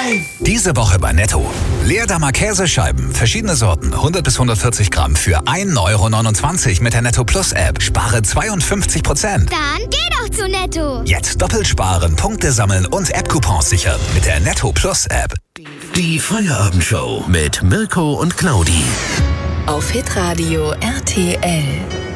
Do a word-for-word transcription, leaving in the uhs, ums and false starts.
Diese Woche bei Netto. Leerdammer Käsescheiben, verschiedene Sorten, hundert bis hundertvierzig Gramm für ein Euro neunundzwanzig mit der Netto Plus App. Spare zweiundfünfzig Prozent. Dann geh doch zu Netto. Jetzt doppelt sparen, Punkte sammeln und App-Coupons sichern mit der Netto Plus App. Die Feierabendshow mit Mirko und Claudi. Auf Hitradio R T L.